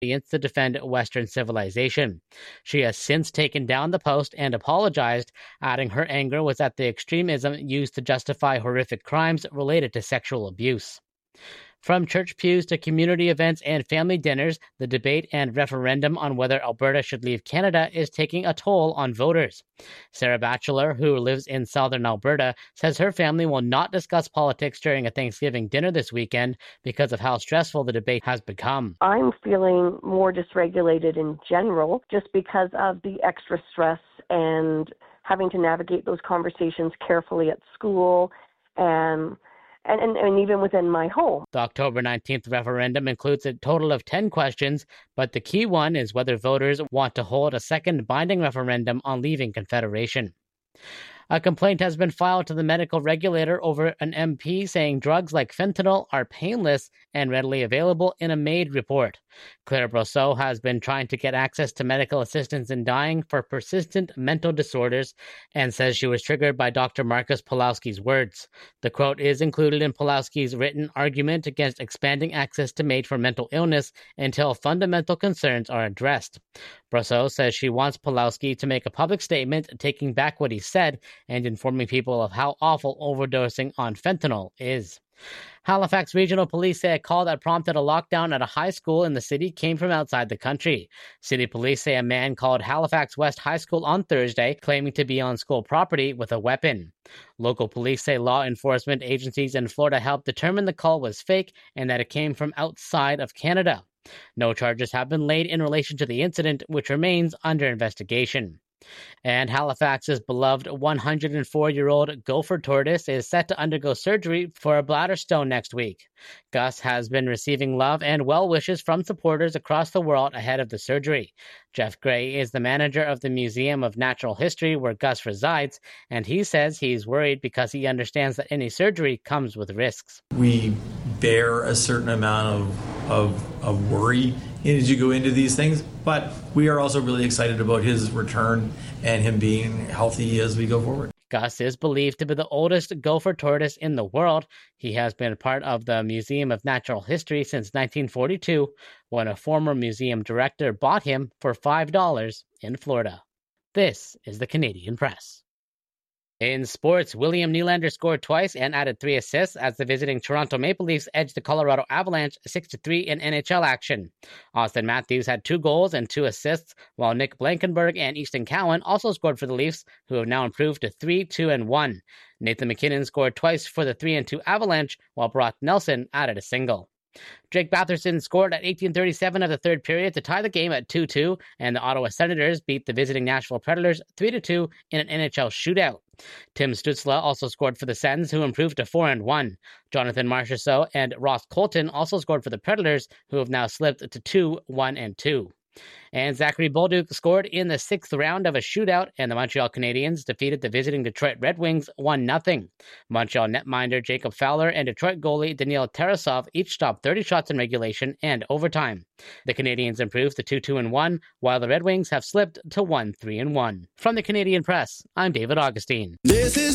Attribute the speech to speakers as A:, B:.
A: to defend Western civilization. She has since taken down the post and apologized, adding her anger was at the extremism used to justify horrific crimes related to sexual abuse. From church pews to community events and family dinners, the debate and referendum on whether Alberta should leave Canada is taking a toll on voters. Sarah Batchelor, who lives in southern Alberta, says her family will not discuss politics during a Thanksgiving dinner this weekend because of how stressful the debate has become.
B: I'm feeling more dysregulated in general just because of the extra stress and having to navigate those conversations carefully at school and even within my home.
A: The October 19th referendum includes a total of 10 questions, but the key one is whether voters want to hold a second binding referendum on leaving Confederation. A complaint has been filed to the medical regulator over an MP saying drugs like fentanyl are painless and readily available in a MAID report. Claire Brosseau has been trying to get access to medical assistance in dying for persistent mental disorders and says she was triggered by Dr. Marcus Pulowski's words. The quote is included in Pulowski's written argument against expanding access to MAID for mental illness until fundamental concerns are addressed. Brosseau says she wants Pulowski to make a public statement taking back what he said and informing people of how awful overdosing on fentanyl is. Halifax Regional Police say a call that prompted a lockdown at a high school in the city came from outside the country. City police say a man called Halifax West High School on Thursday, claiming to be on school property with a weapon. Local police say law enforcement agencies in Florida helped determine the call was fake and that it came from outside of Canada. No charges have been laid in relation to the incident, which remains under investigation. And Halifax's beloved 104-year-old gopher tortoise is set to undergo surgery for a bladder stone next week. Gus has been receiving love and well wishes from supporters across the world ahead of the surgery. Jeff Gray is the manager of the Museum of Natural History where Gus resides, and he says he's worried because he understands that any surgery comes with risks.
C: We bear a certain amount of worry as you go into these things, but we are also really excited about his return and him being healthy as we go forward.
A: Gus is believed to be the oldest gopher tortoise in the world. He has been part of the Museum of Natural History since 1942, when a former museum director bought him for $5 in Florida. This is the Canadian Press. In sports, William Nylander scored twice and added 3 assists as the visiting Toronto Maple Leafs edged the Colorado Avalanche 6-3 in NHL action. Austin Matthews had 2 goals and 2 assists, while Nick Blankenburg and Easton Cowan also scored for the Leafs, who have now improved to 3-2-1. Nathan MacKinnon scored twice for the 3-2 Avalanche, while Brock Nelson added a single. Jake Batherson scored at 18:37 of the third period to tie the game at 2-2, and the Ottawa Senators beat the visiting Nashville Predators 3-2 in an NHL shootout. Tim Stützle also scored for the Sens, who improved to 4-1. Jonathan Marchessault and Ross Colton also scored for the Predators, who have now slipped to 2-1-2. And Zachary Bolduc scored in the 6th round of a shootout, and the Montreal Canadiens defeated the visiting Detroit Red Wings 1-0. Montreal netminder Jacob Fowler and Detroit goalie Daniil Tarasov each stopped 30 shots in regulation and overtime. The Canadiens improved to 2-2-1, while the Red Wings have slipped to 1-3-1. From the Canadian Press, I'm David Augustine.